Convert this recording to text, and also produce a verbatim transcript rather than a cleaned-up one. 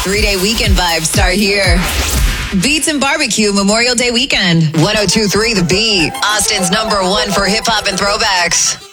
Three-day weekend vibes start here. Beats and Barbecue Memorial Day weekend. one oh two point three The Beat. Austin's number one for hip-hop and throwbacks.